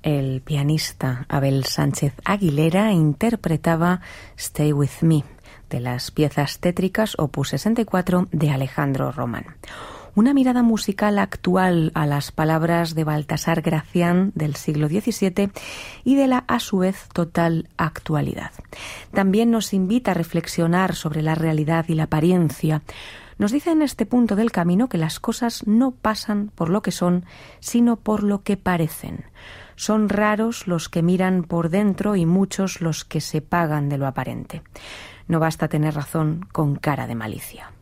El pianista Abel Sánchez Aguilera interpretaba Stay With Me, de las piezas tétricas opus 64 de Alejandro Román. Una mirada musical actual a las palabras de Baltasar Gracián del siglo XVII y de la, a su vez, total actualidad. También nos invita a reflexionar sobre la realidad y la apariencia. Nos dice en este punto del camino que las cosas no pasan por lo que son, sino por lo que parecen. Son raros los que miran por dentro y muchos los que se pagan de lo aparente. No basta tener razón con cara de malicia.